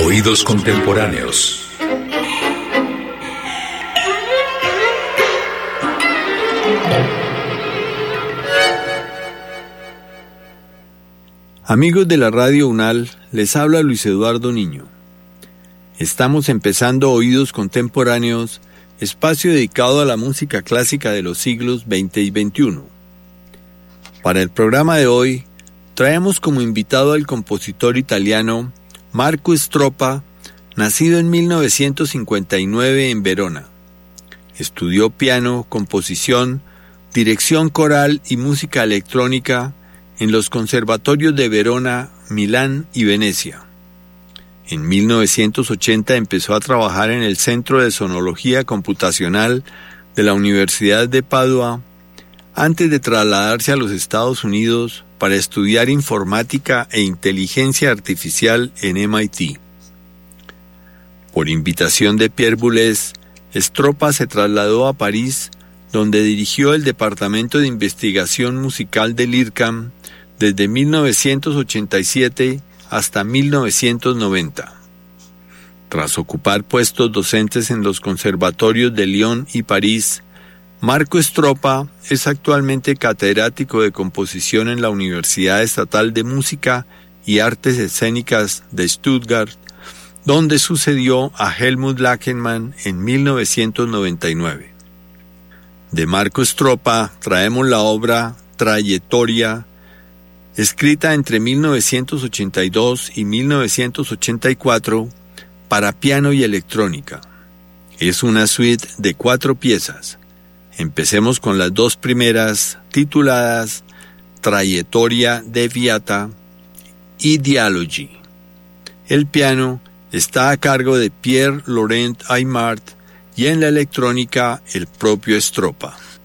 Oídos contemporáneos. Amigos de la Radio UNAL, les habla Luis Eduardo Niño. Estamos empezando Oídos Contemporáneos, espacio dedicado a la música clásica de los siglos XX y XXI. Para el programa de hoy, traemos como invitado al compositor italiano Marco Stroppa, nacido en 1959 en Verona. Estudió piano, composición, dirección coral y música electrónica en los conservatorios de Verona, Milán y Venecia. En 1980 empezó a trabajar en el Centro de Sonología Computacional de la Universidad de Padua, antes de trasladarse a los Estados Unidos para estudiar informática e inteligencia artificial en MIT. Por invitación de Pierre Boulez, Stroppa se trasladó a París, donde dirigió el Departamento de Investigación Musical del IRCAM desde 1987 hasta 1990. Tras ocupar puestos docentes en los conservatorios de Lyon y París, Marco Stroppa es actualmente catedrático de composición en la Universidad Estatal de Música y Artes Escénicas de Stuttgart, donde sucedió a Helmut Lachenmann en 1999. De Marco Stroppa traemos la obra Trayectoria, escrita entre 1982 y 1984 para piano y electrónica. Es una suite de 4 piezas. Empecemos con las 2 primeras, tituladas Trayectoria Deviata y Dialogy. El piano está a cargo de Pierre Laurent Aimard y en la electrónica el propio Stroppa.